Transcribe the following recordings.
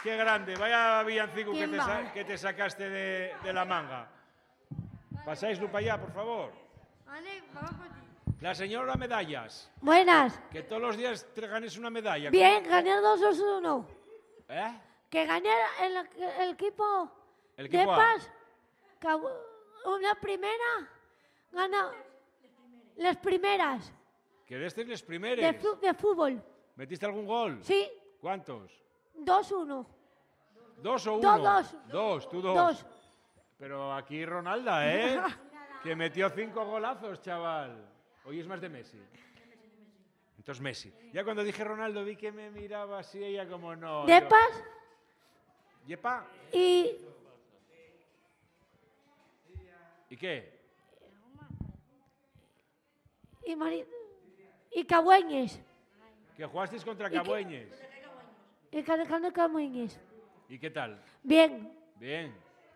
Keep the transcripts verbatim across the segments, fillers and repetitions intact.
Qué grande, vaya villancico que ¿Quién te, va? sa- que te sacaste de, de la manga. Pasáislo para allá, por favor. Vale, vamos por ti. La señora Medallas, Buenas. que todos los días te ganes una medalla. Bien, gané dos a uno. ¿Eh? Que gané el, el equipo, El de equipo A. Paz. Que una primera gana las primeras Que destes les de, primeres. fu- de fútbol. ¿Metiste algún gol? Sí, ¿Cuántos? dos uno. ¿Dos o uno? Dos, dos. Dos, tú dos. Dos. Pero aquí Ronalda, ¿eh? Que metió cinco golazos, chaval. Hoy es más de Messi. Entonces Messi. Ya cuando dije Ronaldo vi que me miraba así ella como no. De yo- Paz ¿Yepa? y, ¿Y qué? y, Mari- y Cagüeñes. Que jugasteis contra ¿Y qué? Cabueñes. Y Canecano Cagüeñes. ¿Y qué tal? Bien. Bien.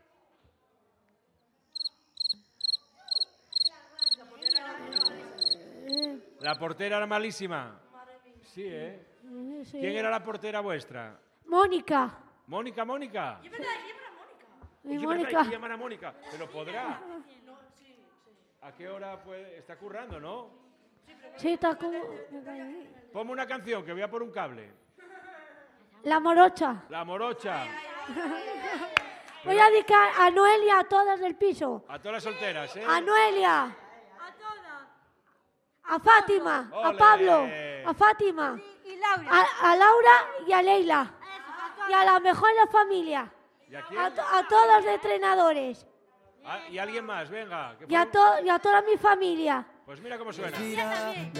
Eh, La portera era malísima. Sí, ¿eh? eh, sí. ¿Quién era la portera vuestra? Mónica. Mónica, Mónica. Y Oye, ¿verdad? Hay Mónica. que llamar a Mónica. Pero podrá. ¿A qué hora puede? Está currando, ¿no? Sí, está como... Ponme una canción que voy a por un cable. La morocha. La morocha. Voy a dedicar a Noelia, a todas del piso. A todas las solteras, ¿eh? A Noelia. A Fátima. A Ole. Pablo. A Fátima. Y Laura. A, a Laura y a Leila. Y a la mejor de la familia. ¿Y a quién? A, to- a todos los entrenadores. Ah, y alguien más, venga. que Y a, fue- to- y a toda mi familia. Pues mira cómo suena. Ella también.